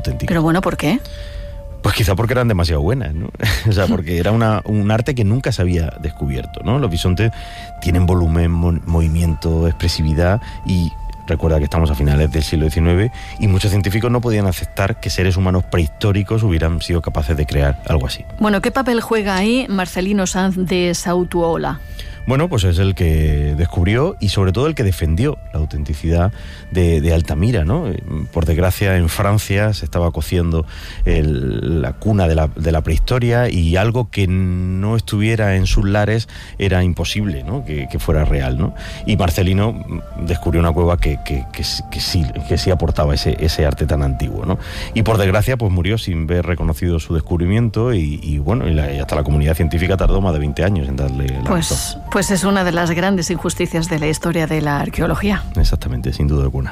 auténticas. Pero bueno, ¿por qué? Pues quizá porque eran demasiado buenas, ¿no? O sea, porque era un arte que nunca se había descubierto, ¿no? Los bisontes tienen volumen, movimiento, expresividad y... Recuerda que estamos a finales del siglo XIX y muchos científicos no podían aceptar que seres humanos prehistóricos hubieran sido capaces de crear algo así. Bueno, ¿qué papel juega ahí Marcelino Sanz de Sautuola? Bueno, pues es el que descubrió y sobre todo el que defendió la autenticidad de Altamira, ¿no? Por desgracia, en Francia se estaba cociendo la cuna de la prehistoria y algo que no estuviera en sus lares era imposible, ¿no? Que fuera real, ¿no? Y Marcelino descubrió una cueva que sí aportaba ese arte tan antiguo, ¿no? Y por desgracia, pues murió sin ver reconocido su descubrimiento y hasta la comunidad científica tardó más de 20 años en darle la razón. Pues es una de las grandes injusticias de la historia de la arqueología. Exactamente, sin duda alguna.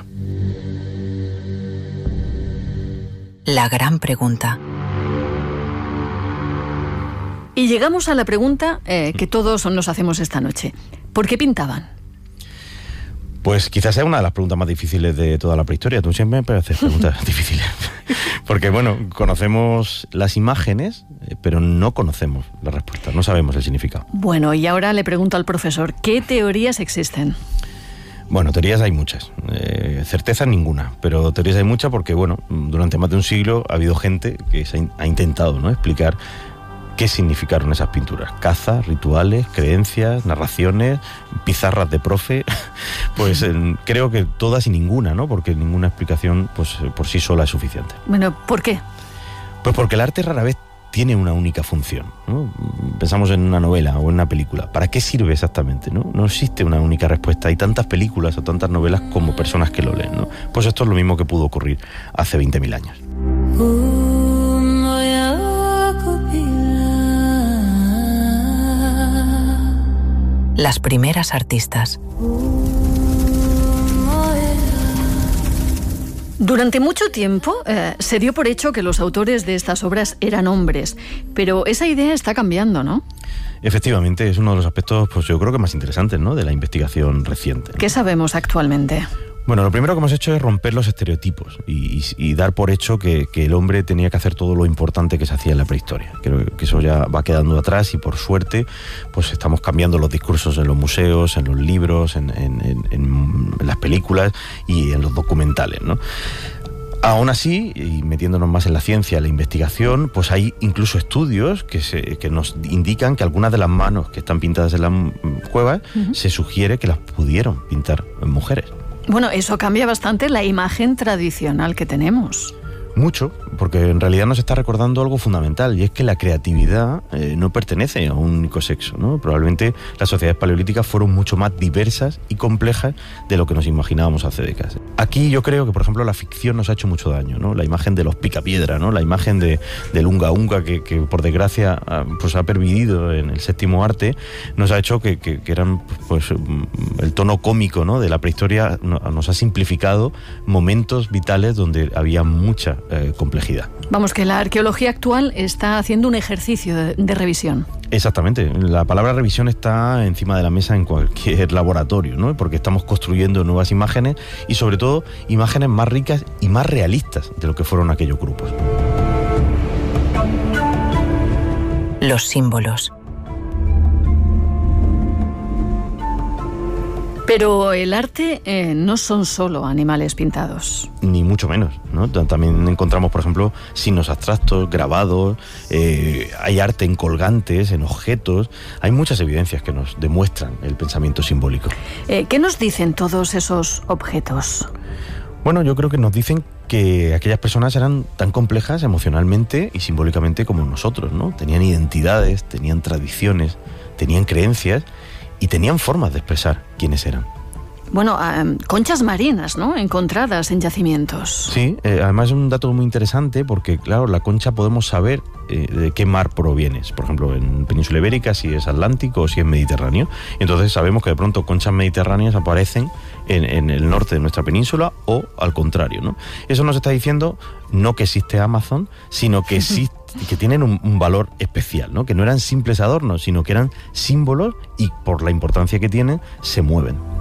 La gran pregunta. Y llegamos a la pregunta que todos nos hacemos esta noche. ¿Por qué pintaban? Pues quizás sea una de las preguntas más difíciles de toda la prehistoria. Tú siempre me haces preguntas difíciles. Porque, bueno, conocemos las imágenes, pero no conocemos la respuesta, no sabemos el significado. Bueno, y ahora le pregunto al profesor, ¿qué teorías existen? Bueno, teorías hay muchas. Certeza ninguna, pero teorías hay muchas porque, bueno, durante más de un siglo ha habido gente que ha intentado, ¿no?, explicar qué significaron esas pinturas. Caza, rituales, creencias, narraciones, pizarras de profe. Pues creo que todas y ninguna, ¿no? Porque ninguna explicación pues por sí sola es suficiente. Bueno, ¿por qué? Pues porque el arte rara vez tiene una única función, ¿no? Pensamos en una novela o en una película. ¿Para qué sirve exactamente, no? No existe una única respuesta. Hay tantas películas o tantas novelas como personas que lo leen, ¿no? Pues esto es lo mismo que pudo ocurrir hace 20.000 años. Las primeras artistas. Durante mucho tiempo se dio por hecho que los autores de estas obras eran hombres, pero esa idea está cambiando, ¿no? Efectivamente, es uno de los aspectos, pues yo creo que más interesantes, ¿no?, de la investigación reciente. ¿Qué sabemos actualmente? Bueno, lo primero que hemos hecho es romper los estereotipos y dar por hecho que el hombre tenía que hacer todo lo importante que se hacía en la prehistoria. Creo que eso ya va quedando atrás y por suerte pues estamos cambiando los discursos en los museos, en los libros, en las películas y en los documentales, ¿no? Aún así, y metiéndonos más en la ciencia, en la investigación, pues hay incluso estudios que nos indican que algunas de las manos que están pintadas en las cuevas se sugiere que las pudieron pintar mujeres. Bueno, eso cambia bastante la imagen tradicional que tenemos. Mucho, porque en realidad nos está recordando algo fundamental, y es que la creatividad no pertenece a un único sexo, ¿no? Probablemente las sociedades paleolíticas fueron mucho más diversas y complejas de lo que nos imaginábamos hace décadas. Aquí yo creo que, por ejemplo, la ficción nos ha hecho mucho daño, ¿no? La imagen de los picapiedra, ¿no? La imagen del unga unga que por desgracia pues ha pervivido en el séptimo arte, nos ha hecho que eran pues el tono cómico, ¿no?, de la prehistoria nos ha simplificado momentos vitales donde había mucha complejidad. Vamos, que la arqueología actual está haciendo un ejercicio de revisión. Exactamente. La palabra revisión está encima de la mesa en cualquier laboratorio, ¿no? Porque estamos construyendo nuevas imágenes y sobre todo imágenes más ricas y más realistas de lo que fueron aquellos grupos. Los símbolos. Pero el arte no son solo animales pintados. Ni mucho menos, ¿no? También encontramos, por ejemplo, signos abstractos, grabados, hay arte en colgantes, en objetos. Hay muchas evidencias que nos demuestran el pensamiento simbólico. ¿Qué nos dicen todos esos objetos? Bueno, yo creo que nos dicen que aquellas personas eran tan complejas emocionalmente y simbólicamente como nosotros, ¿no? Tenían identidades, tenían tradiciones, tenían creencias y tenían formas de expresar quiénes eran. Bueno, conchas marinas, ¿no?, encontradas en yacimientos. Sí, además es un dato muy interesante porque, claro, la concha podemos saber de qué mar proviene. Por ejemplo, en Península Ibérica, si es Atlántico o si es Mediterráneo. Entonces sabemos que de pronto conchas mediterráneas aparecen en el norte de nuestra península o al contrario, ¿no? Eso nos está diciendo no que existe Amazon, sino que existe, que tienen un valor especial, ¿no? Que no eran simples adornos, sino que eran símbolos y por la importancia que tienen se mueven.